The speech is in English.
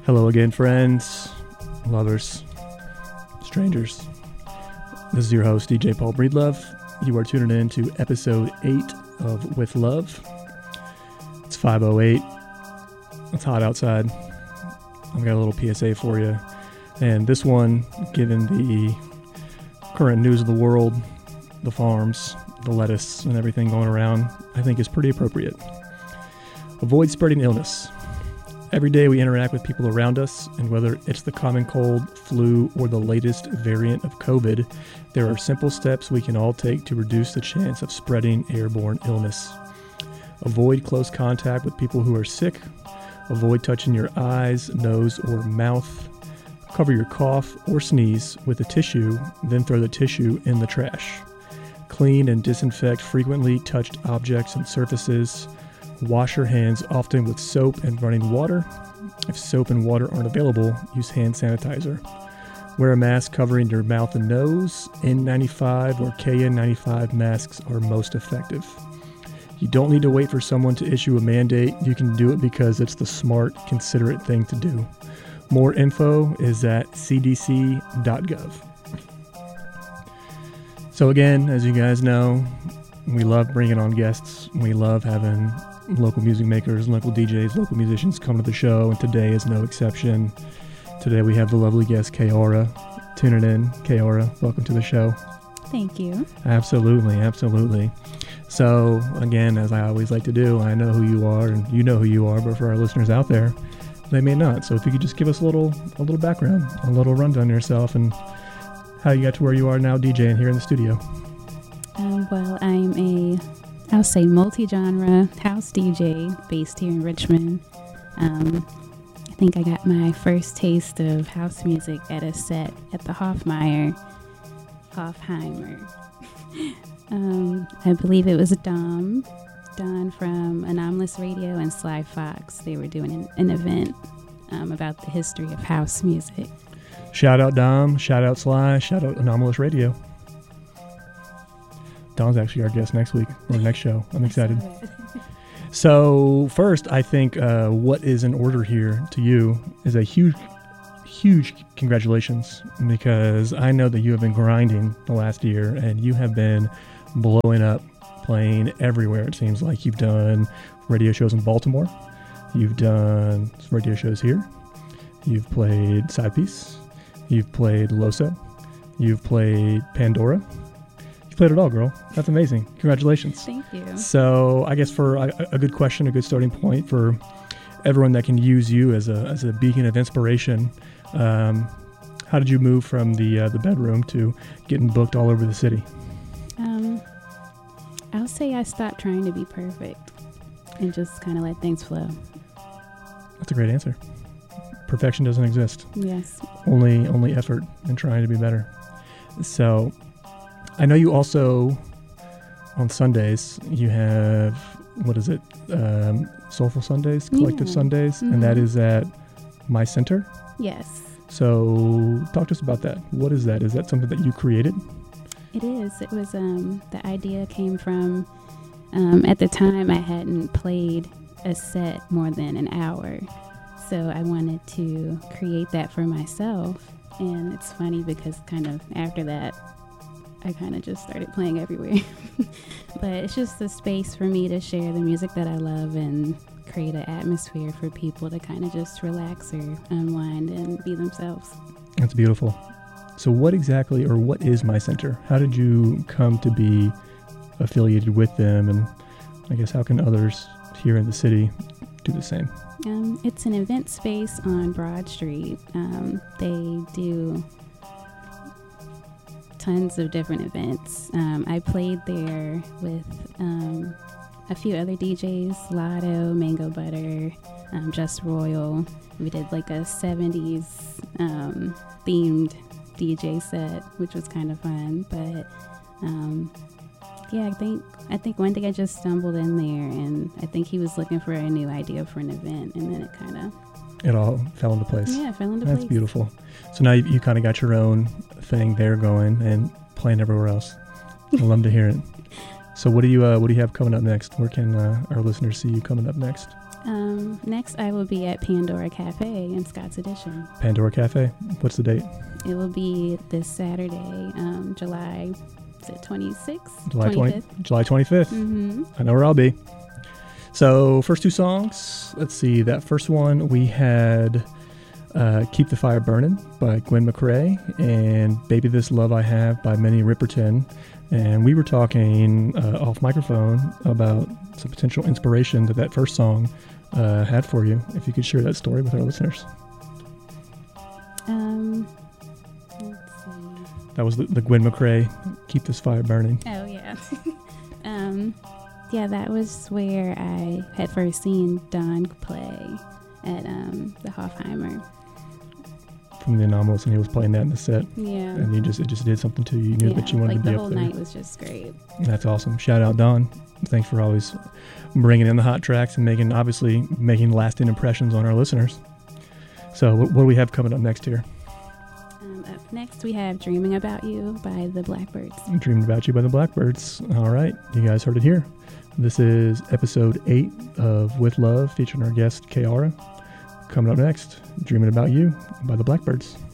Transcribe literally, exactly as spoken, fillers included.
Hello again, friends, lovers, strangers. This is your host, D J Paul Breedlove. You are tuning in to episode eight of With Love. It's five oh eight. It's hot outside. I've got a little P S A for you. And this one, given the current news of the world, the farms, the lettuce, and everything going around, I think is pretty appropriate. Avoid spreading illness. Every day we interact with people around us, and whether it's the common cold, flu, or the latest variant of COVID, there are simple steps we can all take to reduce the chance of spreading airborne illness. Avoid close contact with people who are sick. Avoid touching your eyes, nose, or mouth. Cover your cough or sneeze with a tissue, then throw the tissue in the trash. Clean and disinfect frequently touched objects and surfaces. Wash your hands often with soap and running water. If soap and water aren't available, use hand sanitizer. Wear a mask covering your mouth and nose. N ninety-five or K N ninety-five masks are most effective. You don't need to wait for someone to issue a mandate. You can do it because it's the smart, considerate thing to do. More info is at c d c dot gov. So again, as you guys know, we love bringing on guests. We love having local music makers, local D Js, local musicians come to the show, and today is no exception. Today we have the lovely guest, Kaora. Tuning in, Kaora, welcome to the show. Thank you. Absolutely, absolutely. So again, as I always like to do, I know who you are, and you know who you are, but for our listeners out there, they may not. So if you could just give us a little, a little background, a little rundown on yourself, and how you got to where you are now, DJing here in the studio. Um, well, I'm a, I'll say multi-genre house D J based here in Richmond. Um, I think I got my first taste of house music at a set at the Hoffmeyer, Hoffheimer. um, I believe it was Dom, Don from Anomalous Radio and Sly Fox. They were doing an, an event um, about the history of house music. Shout out Dom, shout out Sly, shout out Anomalous Radio. Don's actually our guest next week, or next show. I'm excited. So first, I think uh, what is in order here to you is a huge, huge congratulations, because I know that you have been grinding the last year, and you have been blowing up, playing everywhere. It seems like you've done radio shows in Baltimore. You've done radio shows here. You've played Side Piece. You've played Loso. You've played Pandora. Played it all, girl. That's amazing. Congratulations. Thank you. So I guess for a, a good question, a good starting point for everyone that can use you as a as a beacon of inspiration, um, how did you move from the uh, the bedroom to getting booked all over the city? Um, I'll say I stopped trying to be perfect and just kind of let things flow. That's a great answer. Perfection doesn't exist. Yes. Only only effort and trying to be better. So I know you also, on Sundays, you have, what is it, um, Soulful Sundays, Collective yeah. Sundays, mm-hmm. and that is at My Center? Yes. So talk to us about that. What is that? Is that something that you created? It is. It was, um, the idea came from, um, at the time I hadn't played a set more than an hour. So I wanted to create that for myself. And it's funny because kind of after that, I kind of just started playing everywhere. But it's just a space for me to share the music that I love and create an atmosphere for people to kind of just relax or unwind and be themselves. That's beautiful. So what exactly, or what is My Center? How did you come to be affiliated with them? And I guess how can others here in the city do the same? Um, it's an event space on Broad Street. Um, they do tons of different events. Um, I played there with um, a few other D Js, Lotto, Mango Butter, um, Just Royal. We did like a seventies um, themed D J set, which was kind of fun. But um, yeah, I think I think one day I just stumbled in there, and I think he was looking for a new idea for an event, and then it kind of it all fell into place. Yeah, it fell into That's place. That's beautiful. So now you, you kind of got your own thing there going and playing everywhere else. I love to hear it. So what do you uh, what do you have coming up next? Where can uh, our listeners see you coming up next? Um, next, I will be at Pandora Cafe in Scott's Addition. Pandora Cafe. What's the date? It will be this Saturday, um, July, is it twenty-sixth? July twentieth. July twenty-fifth. Mm-hmm. I know where I'll be. So, first two songs. Let's see. That first one we had uh, Keep the Fire Burning by Gwen McCrae and Baby This Love I Have by Minnie Riperton. And we were talking uh, off microphone about some potential inspiration that that first song uh, had for you. If you could share that story with our listeners. Um, let's see. That was the, the Gwen McCrae, Keep This Fire Burning. Oh, yeah. um, yeah, that was where I had first seen Don play at um, the Hofheimer. From the Anomalous, and he was playing that in the set. Yeah. And you just it just did something to you. You knew yeah, that you wanted like to be the up whole there. night was just great. That's awesome. Shout out, Don. Thanks for always bringing in the hot tracks and making, obviously, making lasting impressions on our listeners. So what, what do we have coming up next here? Um, up next, we have Dreaming About You by the Blackbirds. Dreaming About You by the Blackbirds. All right. You guys heard it here. This is episode eight of With Love, featuring our guest, Kiara. Coming up next, Dreaming About You by the Blackbirds.